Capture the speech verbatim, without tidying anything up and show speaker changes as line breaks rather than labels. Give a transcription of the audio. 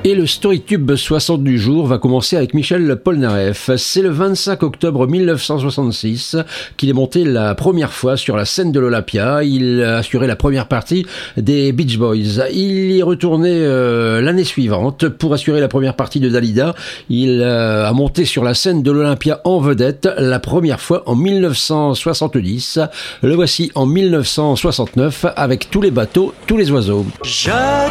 Et le Storytube soixante du jour va commencer avec Michel Polnareff. C'est le vingt-cinq octobre mille neuf cent soixante-six qu'il est monté la première fois sur la scène de l'Olympia. Il a assuré la première partie des Beach Boys. Il y est retourné euh, l'année suivante pour assurer la première partie de Dalida. Il euh, a monté sur la scène de l'Olympia en vedette la première fois en mille neuf cent soixante-dix. Le voici en mille neuf cent soixante-neuf avec Tous les bateaux, tous les oiseaux.
Je